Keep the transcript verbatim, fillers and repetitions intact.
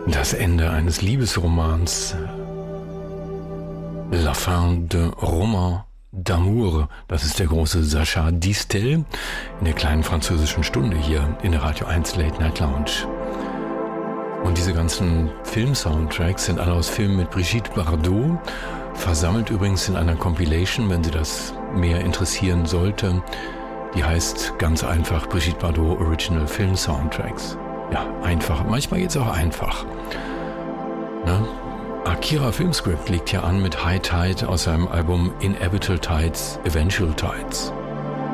Das Ende eines Liebesromans. La fin de roman d'amour. Das ist der große Sacha Distel in der kleinen französischen Stunde hier in der Radio eins Late Night Lounge. Und diese ganzen Film-Soundtracks sind alle aus Filmen mit Brigitte Bardot, versammelt übrigens in einer Compilation, wenn Sie das mehr interessieren sollte. Die heißt ganz einfach Brigitte Bardot Original Film Soundtracks. Ja, einfach. Manchmal geht's auch einfach. Ne? Akira Filmscript liegt hier an mit High Tide aus seinem Album Inevitable Tides, Eventual Tides.